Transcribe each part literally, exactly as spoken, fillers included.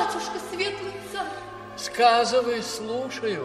Батюшка, светлый царь. Сказывай, слушаю.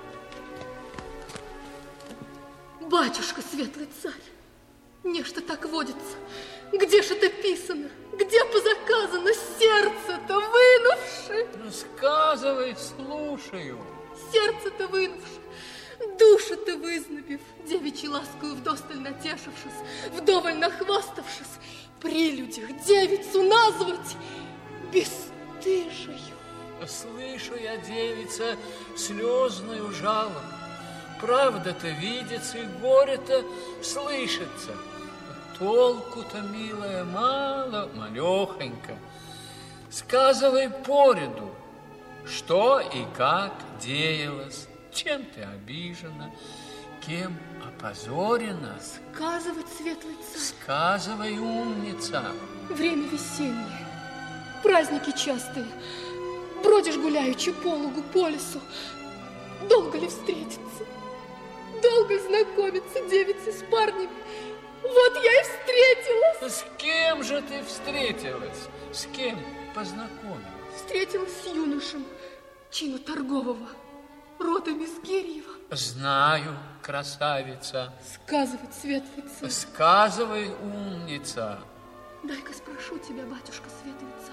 Батюшка, светлый царь, нечто так водится. Где ж это писано? Где позаказано сердце-то вынувши? Ну, сказывай, слушаю. Сердце-то вынувши, душу-то вызнобив, девичьей ласкою вдосталь натешившись, вдоволь нахваставшись, при людях девицу назвать бесстыжею. Слышу я, девица, слезную жалобу. Правда-то видится и горе-то слышится. Толку-то, милая, мало, малехонько. Сказывай пореду, что и как деялось, чем ты обижена, кем опозорена. Сказывать, светлый царь. Сказывай, умница. Время весеннее, праздники частые. Бродишь гуляючи по лугу, по лесу. Долго ли встретиться? Долго знакомиться девицы с парнями? Вот я и встретилась. С кем же ты встретилась? С кем познакомилась? Встретилась с юношем чину торгового, рода Мизгирьева. Знаю, красавица. Сказывать, светлый царь. Сказывай, умница. Дай-ка спрошу тебя, батюшка, светлый царь.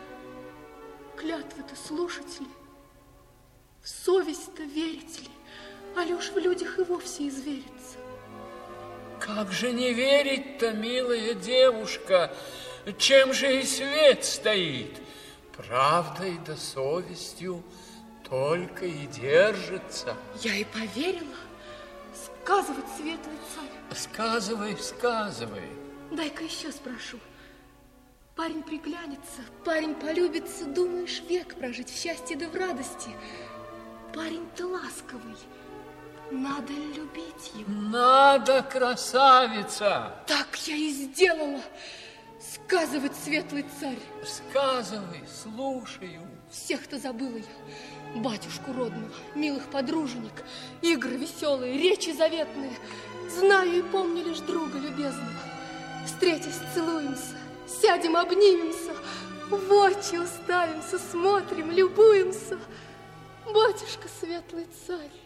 Клятвы-то слушать ли? В совесть-то верить ли? А ли уж в людях и вовсе извериться? Как же не верить-то, милая девушка? Чем же и свет стоит? Правдой да совестью только и держится. Я и поверила. Сказывать, светлый царь. Сказывай, сказывай. Дай-ка еще спрошу. Парень приглянется, парень полюбится, думаешь, век прожить в счастье да в радости. Парень-то ласковый, надо любить его. Надо, красавица. Так я и сделала. Сказывать, светлый царь. Сказывай, слушаю. Всех-то забыла я, батюшку родного, милых подруженек, игры веселые, речи заветные. Знаю и помню лишь друга любезного. Встретясь, целуемся, сядем, обнимемся, в очи уставимся, смотрим, любуемся. Батюшка, светлый царь.